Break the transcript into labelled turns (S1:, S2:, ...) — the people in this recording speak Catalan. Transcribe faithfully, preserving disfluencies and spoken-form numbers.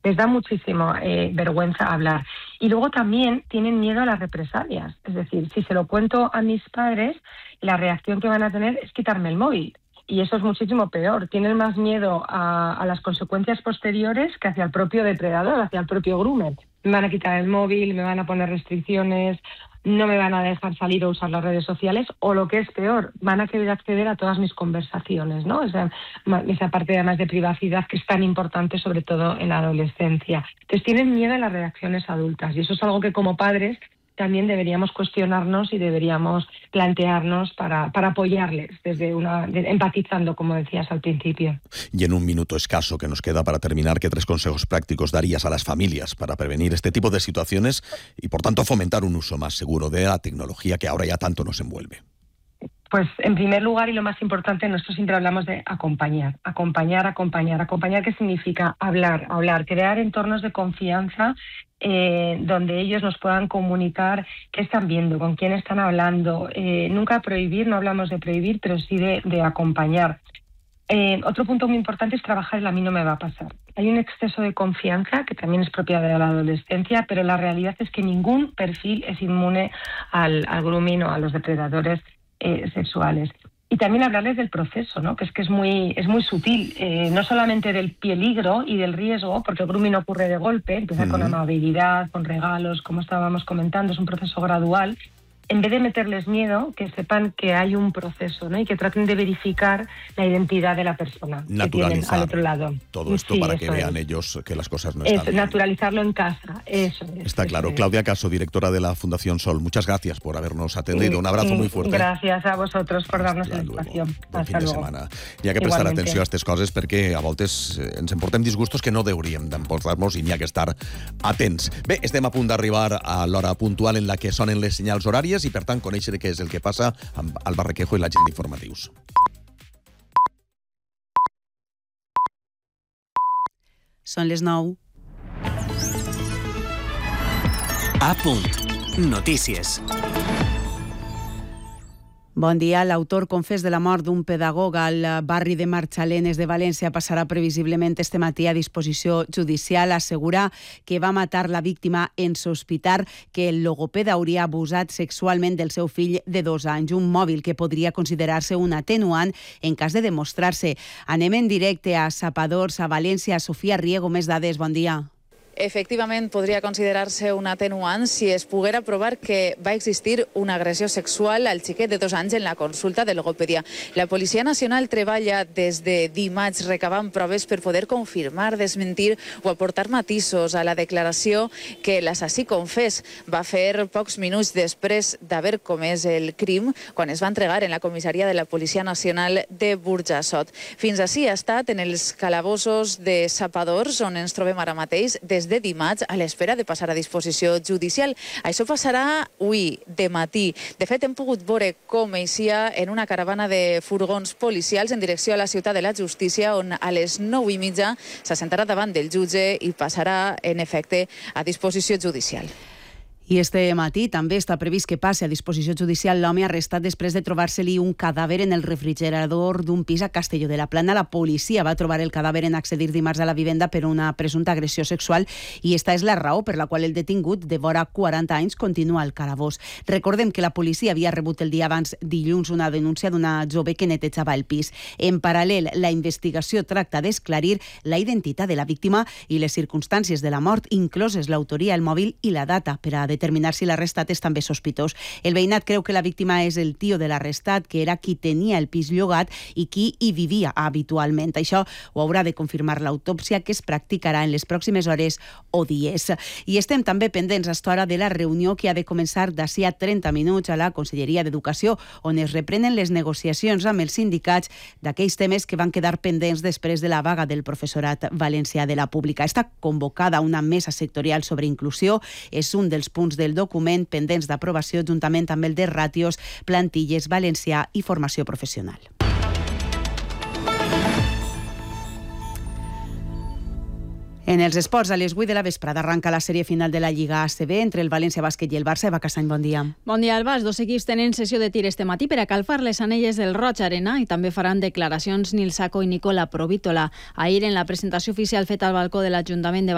S1: Les da muchísima eh, vergüenza hablar. Y luego también tienen miedo a las represalias. Es decir, si se lo cuento a mis padres, la reacción que van a tener es quitarme el móvil. Y eso es muchísimo peor. Tienen más miedo a, a las consecuencias posteriores que hacia el propio depredador, hacia el propio groomer. Me van a quitar el móvil, me van a poner restricciones, no me van a dejar salir o usar las redes sociales, o lo que es peor, van a querer acceder a todas mis conversaciones, ¿no? Esa, esa parte además de privacidad que es tan importante, sobre todo en la adolescencia. Entonces tienen miedo a las reacciones adultas, y eso es algo que como padres también deberíamos cuestionarnos y deberíamos plantearnos para, para apoyarles, desde una de, empatizando, como decías al principio.
S2: Y en un minuto escaso que nos queda para terminar, ¿qué tres consejos prácticos darías a las familias para prevenir este tipo de situaciones y, por tanto, fomentar un uso más seguro de la tecnología que ahora ya tanto nos envuelve?
S1: Pues en primer lugar, y lo más importante, nosotros siempre hablamos de acompañar, acompañar, acompañar. Acompañar, ¿qué significa? Hablar, hablar, crear entornos de confianza eh, donde ellos nos puedan comunicar qué están viendo, con quién están hablando. Eh, nunca prohibir, no hablamos de prohibir, pero sí de, de acompañar. Eh, otro punto muy importante es trabajar el a mí no me va a pasar. Hay un exceso de confianza que también es propia de la adolescencia, pero la realidad es que ningún perfil es inmune al, al grooming o a los depredadores Eh, sexuales. Y también hablarles del proceso, ¿no? Que es que es muy, es muy sutil, eh, no solamente del peligro y del riesgo, porque el grooming ocurre de golpe, empieza uh-huh. con amabilidad, con regalos, como estábamos comentando, es un proceso gradual. En vez de meterles miedo, que sepan que hay un proceso, ¿no? Y que traten de verificar la identidad de la persona que tienen al otro lado.
S2: Todo esto sí, para que vean es. ellos que las cosas no
S1: es,
S2: están bien.
S1: Naturalizarlo en casa, eso es.
S2: Está claro.
S1: Es.
S2: Claudia Caso, directora de la Fundación Sol, muchas gracias por habernos atendido. Un abrazo muy fuerte.
S1: Gràcies a vosotros por darnos la informació.
S2: Bon fin de setmana. Hi ha que prestar Igualmente. atenció a aquestes coses perquè a voltes ens emportem disgustos que no hauríem d'emportar-nos i n'hi ha que estar atents. Bé, estem a punt d'arribar a l'hora puntual en la que sonen les senyals horàries i, per tant, conèixer què és el que passa amb Alba Requejo i l'agenda d'informatius.
S3: Són les nou.
S4: A punt. Notícies.
S3: Bon dia. L'autor confés de la mort d'un pedagog al barri de Marxalenes de València passarà previsiblement este matí a disposició judicial. Assegura que va matar la víctima en sospitar que el logopeda hauria abusat sexualment del seu fill de dos anys, un mòbil que podria considerar-se un atenuant en cas de demostrar-se. Anem en directe a Sapadors, a València. Sofia Riego, més dades. Bon dia.
S5: Efectivament, podria considerar-se un atenuant si es poguera provar que va existir una agressió sexual al xiquet de dos anys en la consulta de logopedia. La Policia Nacional treballa des de dimarts recabant proves per poder confirmar, desmentir o aportar matisos a la declaració que l'assassí confés va fer pocs minuts després d'haver comès el crim quan es va entregar en la comissaria de la Policia Nacional de Burjassot. Fins així ha estat en els calabossos de Sapadors, on ens trobem ara mateix, des de dimarts a l'espera de passar a disposició judicial. Això passarà avui, de matí. De fet, hem pogut veure com eixia en una caravana de furgons policials en direcció a la ciutat de la justícia, on a les nou i mitja s'assentarà davant del jutge i passarà, en efecte, a disposició judicial.
S3: I este matí també està previst que passi a disposició judicial l'home arrestat després de trobar-se-li un cadàver en el refrigerador d'un pis a Castelló de la Plana. La policia va trobar el cadàver en accedir dimarts a la vivenda per una presumpta agressió sexual i esta és la raó per la qual el detingut, de vora quaranta anys, continua al calabós. Recordem que la policia havia rebut el dia abans, dilluns, una denúncia d'una jove que netejava el pis. En paral·lel, la investigació tracta d'esclarir la identitat de la víctima i les circumstàncies de la mort, incloses l'autoria, el mòbil i la data, per a determinar si l'arrestat és també sospitós. El veïnat creu que la víctima és el tio de l'arrestat, que era qui tenia el pis llogat i qui hi vivia habitualment. Això ho haurà de confirmar l'autòpsia, que es practicarà en les pròximes hores o dies. I estem també pendents a esta hora de la reunió que ha de començar d'ací a trenta minuts a la Conselleria d'Educació, on es reprenen les negociacions amb els sindicats d'aquells temes que van quedar pendents després de la vaga del professorat valencià de la pública. Està convocada una mesa sectorial sobre inclusió. És un dels punts del document pendents d'aprovació juntament amb el de ràtios, plantilles, valencià i formació professional. En els esports, a les vuit de la vesprada arranca la sèrie final de la Lliga A C B entre el València Bàsquet i el Barça. Eva Cassany, bon dia.
S6: Bon dia, Alba. Els dos equips tenen sessió de tir este matí per a calfar les anelles del Roig Arena i també faran declaracions Nil Sacco i Nicola Provítola. Ahir, en la presentació oficial feta al balcó de l'Ajuntament de